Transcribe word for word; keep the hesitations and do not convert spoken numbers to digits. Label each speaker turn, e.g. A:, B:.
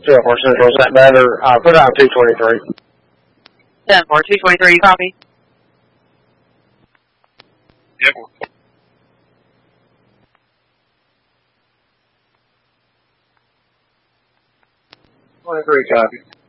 A: ten four Central, is that better? Uh, put out two twenty-three.
B: ten four, two twenty-three, you copy?
C: Yep.
A: twenty-three copy.